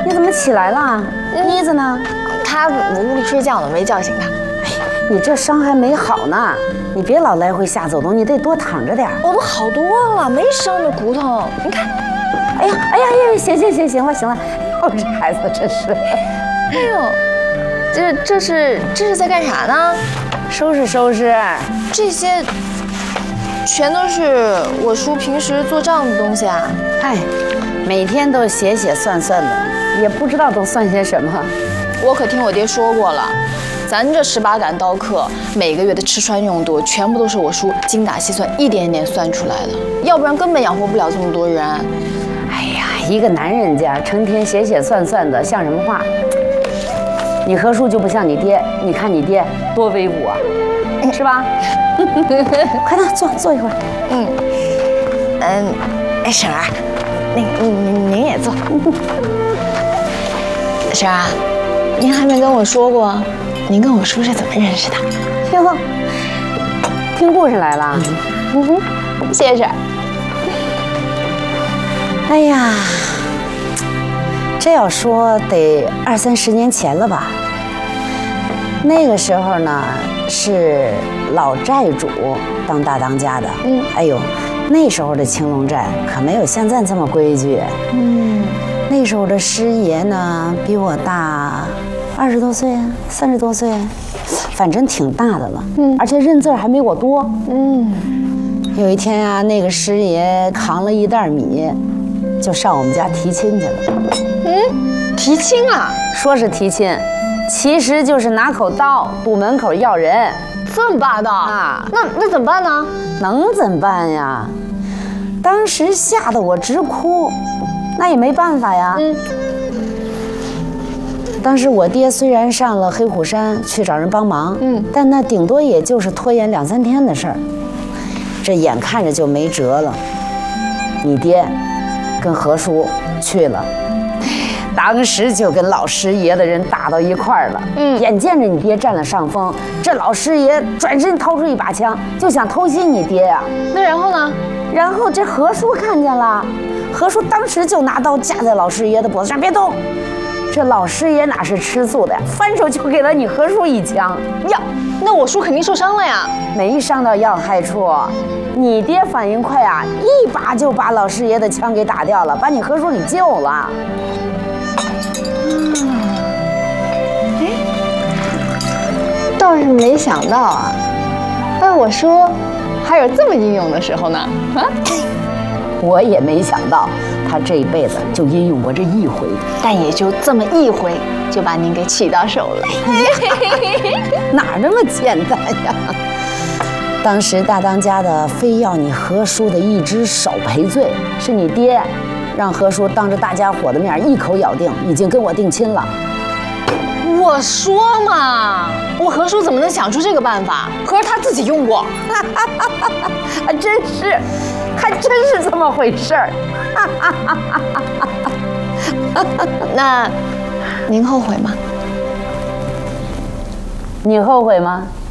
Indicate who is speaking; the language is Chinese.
Speaker 1: 你怎么起来了？妮子呢？
Speaker 2: 他屋里睡觉呢，没叫醒他。
Speaker 1: 你这伤还没好呢，你别老来回瞎走动，你得多躺着点。
Speaker 2: 我都好多了，没伤着骨头。你看，
Speaker 1: 哎呀，行了，哦，这孩子真是。
Speaker 2: 哎呦，这是在干啥呢？
Speaker 1: 收拾。
Speaker 2: 这些全都是我叔平时做账的东西啊。
Speaker 1: 哎，每天都写算的，也不知道都算些什么。
Speaker 2: 我可听我爹说过了，咱这18杆刀客每个月的吃穿用度，全部都是我叔精打细算，一点一点算出来的，要不然根本养活不了这么多人。
Speaker 1: 哎呀，一个男人家成天写算的，像什么话？你何叔就不像你爹，你看你爹多威武啊，是吧？快点坐一会儿。
Speaker 2: 哎，婶儿，您也坐。婶儿，您还没跟我说过，您跟我叔是怎么认识的？
Speaker 1: 哟，听故事来了。
Speaker 2: 谢谢婶儿。
Speaker 1: 哎呀，这要说得20-30年前了吧？那个时候呢，是老债主当大当家的。哎呦，那时候的青龙寨可没有现在这么规矩。那时候的师爷呢，比我大20多岁，30多岁，反正挺大的了。而且认字还没我多。有一天啊，那个师爷扛了1袋米，就上我们家提亲去了。
Speaker 2: 提亲啊？
Speaker 1: 说是提亲，其实就是拿口刀堵门口要人。
Speaker 2: 这么霸道
Speaker 1: 啊？
Speaker 2: 那怎么办呢？
Speaker 1: 能怎么办呀？当时吓得我直哭，那也没办法呀。当时我爹虽然上了黑虎山去找人帮忙，但那顶多也就是拖延2-3天的事儿。这眼看着就没辙了，你爹跟何叔去了，当时就跟老师爷的人打到一块儿了。眼见着你爹占了上风，这老师爷转身掏出一把枪，就想偷袭你爹呀。
Speaker 2: 那然后呢？
Speaker 1: 然后这何叔看见了，何叔当时就拿刀架在老师爷的脖子上，别动。这老师爷哪是吃素的呀，翻手就给了你何叔一枪
Speaker 2: 呀。那我叔肯定受伤了呀。
Speaker 1: 没伤到要害处，你爹反应快啊，一把就把老师爷的枪给打掉了，把你何叔给救了。
Speaker 2: 倒是没想到啊，我叔还有这么英勇的时候呢。
Speaker 1: 我也没想到他这一辈子就因用我这一回，
Speaker 2: 但也就这么一回，就把您给娶到手了。
Speaker 1: 哪那么简单呀？当时大当家的非要你何叔的一只手赔罪，是你爹让何叔当着大家伙的面一口咬定已经跟我定亲了。
Speaker 2: 我说嘛，我何叔怎么能想出这个办法？可是他自己用过。
Speaker 1: 还真是这么回事儿。
Speaker 2: 那您后悔吗？
Speaker 1: 你后悔吗？